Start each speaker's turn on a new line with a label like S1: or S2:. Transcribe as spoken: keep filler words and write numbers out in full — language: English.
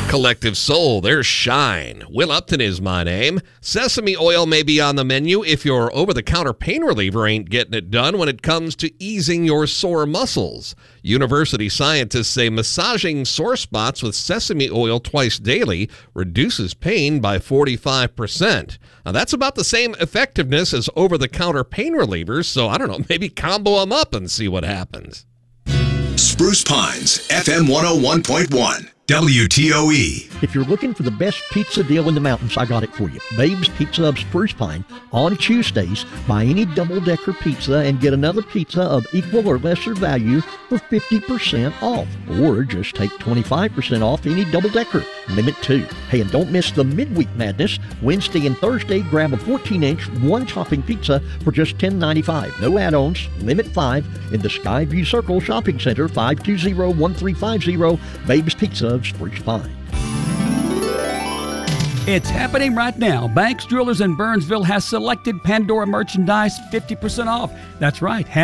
S1: Collective Soul, there's Shine. Will Upton is my name. Sesame oil may be on the menu if your over-the-counter pain reliever ain't getting it done when it comes to easing your sore muscles. University scientists say massaging sore spots with sesame oil twice daily reduces pain by forty-five percent. Now, that's about the same effectiveness as over-the-counter pain relievers, so I don't know, maybe combo them up and see what happens.
S2: Spruce Pines, F M one oh one point one. W T O E.
S3: If you're looking for the best pizza deal in the mountains, I got it for you. Babe's Pizza of Spruce Pine. On Tuesdays, buy any double-decker pizza and get another pizza of equal or lesser value for fifty percent off. Or just take twenty-five percent off any double-decker. Limit two. Hey, and don't miss the midweek madness. Wednesday and Thursday, grab a fourteen inch, one-topping pizza for just ten ninety-five. No add-ons. Limit five in the Skyview Circle Shopping Center, five two zero, one three five zero. Babe's Pizza of Spruce Pine.
S4: It's happening right now. Banks, Jewelers in Burnsville has selected Pandora merchandise fifty percent off. That's right.